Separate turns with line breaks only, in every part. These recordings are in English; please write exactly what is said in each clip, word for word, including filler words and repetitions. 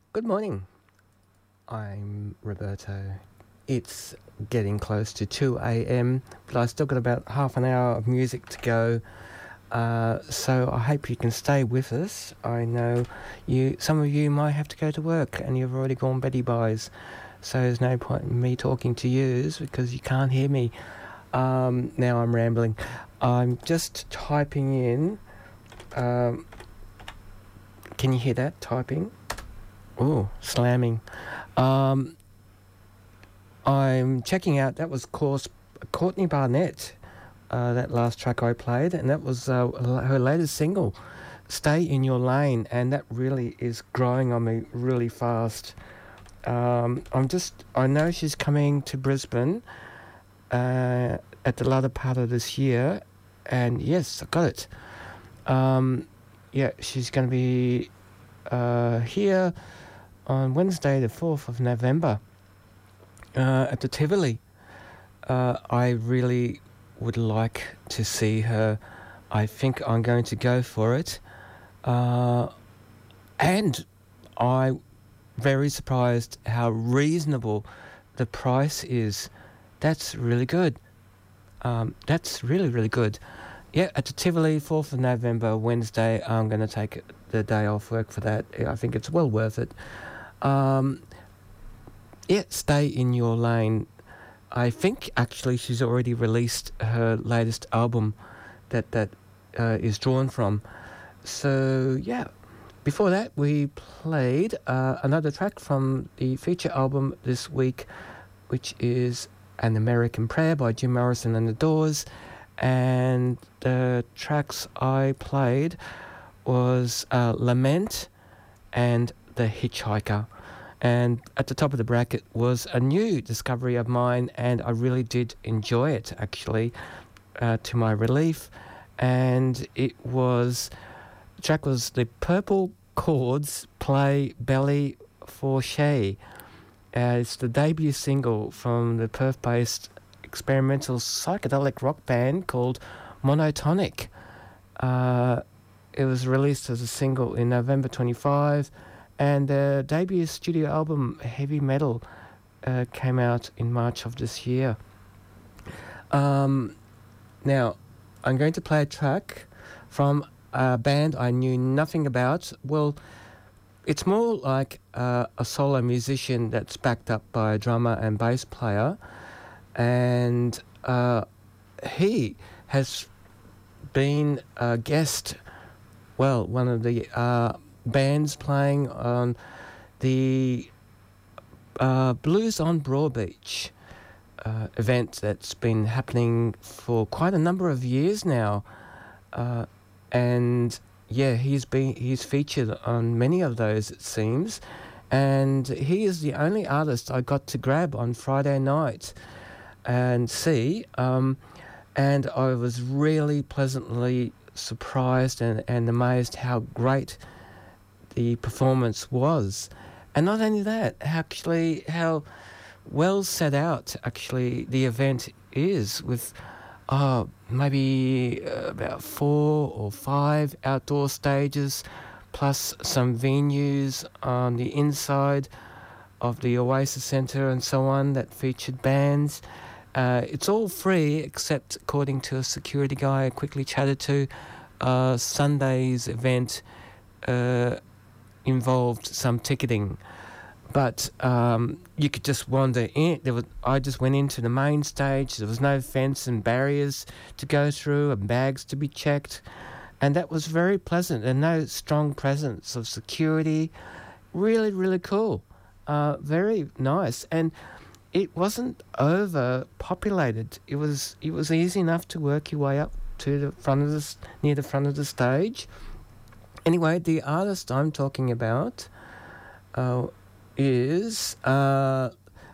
Good morning. I'm Roberto. It's getting close to two a.m, but I still got about half an hour of music to go. Uh, so I hope you can stay with us. I know you. Some of you might have to go to work, and you've already gone Betty Buys. So there's no point in me talking to yous because you can't hear me. Um, now I'm rambling. I'm just typing in. Um, can you hear that typing? Oh, slamming. Um, I'm checking out, that was, of course, Courtney Barnett, uh, that last track I played, and that was uh, her latest single, Stay in Your Lane, and that really is growing on me really fast. Um, I'm just, I know she's coming to Brisbane uh, at the latter part of this year, and yes, I got it. Um, yeah, she's going to be uh, here on Wednesday, the fourth of November, uh, at the Tivoli. Uh, I really would like to see her. I think I'm going to go for it. Uh, and I'm very surprised how reasonable the price is. That's really good. Um, that's really, really good. Yeah, at the Tivoli, fourth of November, Wednesday, I'm going to take the day off work for that. I think it's well worth it. Um, yeah, Stay in Your Lane. I think actually she's already released her latest album that that uh, is drawn from. So yeah, before that we played uh, another track from the feature album this week, which is An American Prayer by Jim Morrison and the Doors. And the tracks I played was uh, Lament and The Hitchhiker. And at the top of the bracket was a new discovery of mine, and I really did enjoy it, actually, uh, to my relief. And it was, the track was The Purple Chords Play Belly for Shay. Uh, it's the debut single from the Perth-based experimental psychedelic rock band called Monotonic. Uh, it was released as a single in November twenty-fifth, and their debut studio album, Heavy Metal, uh, came out in March of this year. Um, now, I'm going to play a track from a band I knew nothing about. Well, it's more like uh, a solo musician that's backed up by a drummer and bass player. And uh, he has been a guest, well, one of the uh, bands playing on the uh, Blues on Broadbeach uh, event that's been happening for quite a number of years now. Uh, and yeah, he's been he's featured on many of those, it seems. And he is the only artist I got to grab on Friday night and see, um, and I was really pleasantly surprised and, and amazed how great the performance was. And not only that, actually how well set out actually the event is, with uh, maybe uh, about four or five outdoor stages, plus some venues on the inside of the Oasis Centre and so on that featured bands. Uh, it's all free, except, according to a security guy I quickly chatted to, uh, Sunday's event uh, involved some ticketing. But um, you could just wander in. There was, I just went into the main stage. There was no fence and barriers to go through and bags to be checked. And that was very pleasant, and no strong presence of security. Really, really cool. Uh, very nice. And it wasn't overpopulated. It was it was easy enough to work your way up to the front of the near the front of the stage. Anyway, the artist I'm talking about uh, is uh,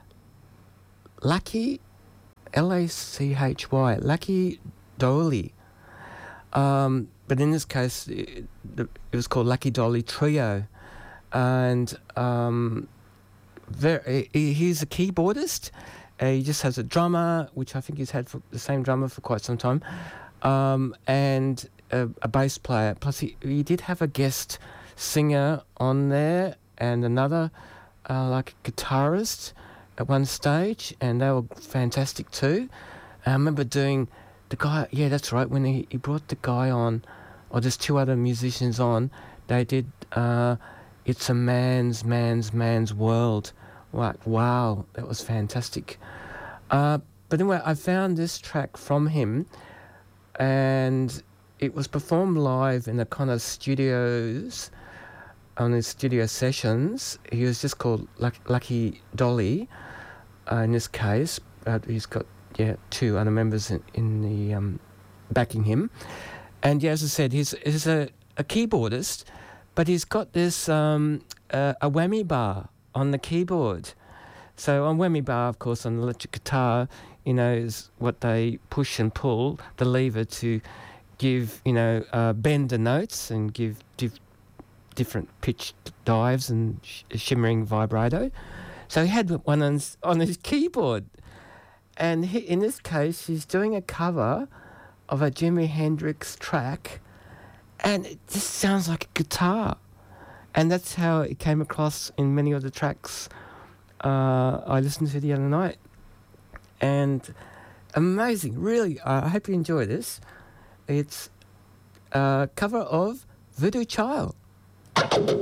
Lucky, L A C H Y, Lucky Dolly. Um, but in this case, it, it was called Lucky Dolly Trio, and um, very, he's a keyboardist. Uh, he just has a drummer, which I think he's had for the same drummer for quite some time, um, and a, a bass player. Plus, he, he did have a guest singer on there, and another uh, like a guitarist at one stage, and they were fantastic too. I remember doing the guy, yeah, that's right, when he, he brought the guy on, or there's two other musicians on, they did uh, It's a Man's, Man's, Man's World. Like, wow, that was fantastic. Uh, but anyway, I found this track from him, and it was performed live in the kind of studios, on his studio sessions. He was just called Lucky, Lucky Dolly, uh, in this case. Uh, he's got, yeah, two other members in, in the um, backing him. And yeah, as I said, he's, he's a, a keyboardist, but he's got this um, uh, a whammy bar on the keyboard. So on whammy bar, of course, on the electric guitar, you know, is what they push and pull the lever to give, you know, uh, bend the notes and give div- different pitched dives and sh- shimmering vibrato. So he had one on his, on his keyboard. And he, in this case, he's doing a cover of a Jimi Hendrix track, and it just sounds like a guitar. And that's how it came across in many of the tracks uh, I listened to the other night. And amazing, really. I hope you enjoy this. It's a cover of Voodoo Child.